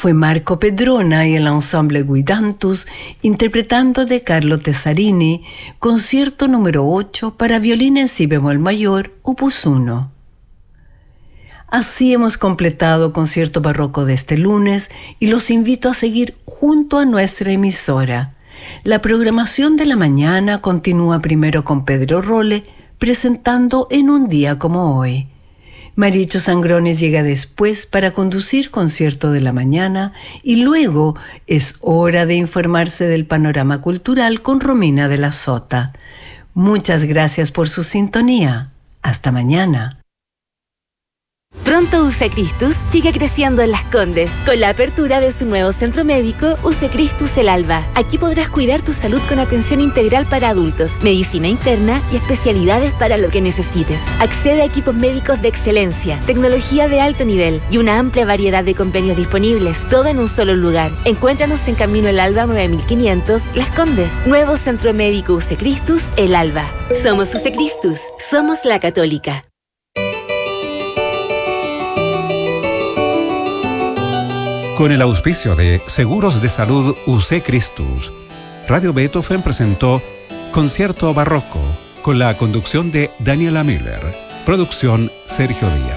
fue Marco Pedrona y el ensemble Guidantus interpretando de Carlo Tesarini, concierto número 8 para violín en si bemol mayor, opus 1. Así hemos completado concierto barroco de este lunes y los invito a seguir junto a nuestra emisora. La programación de la mañana continúa primero con Pedro Rolle presentando En un día como hoy. Maricho Sangrones llega después para conducir concierto de la mañana y luego es hora de informarse del panorama cultural con Romina de la Sota. Muchas gracias por su sintonía. Hasta mañana. Pronto UC Christus sigue creciendo en Las Condes con la apertura de su nuevo centro médico UC Christus El Alba. Aquí podrás cuidar tu salud con atención integral para adultos, medicina interna y especialidades para lo que necesites. Accede a equipos médicos de excelencia, tecnología de alto nivel y una amplia variedad de convenios disponibles, todo en un solo lugar. Encuéntranos en Camino El Alba 9500, Las Condes. Nuevo centro médico UC Christus El Alba. Somos UC Christus, somos la católica. Con el auspicio de Seguros de Salud UC Christus, Radio Beethoven presentó Concierto Barroco con la conducción de Daniela Miller. Producción Sergio Díaz.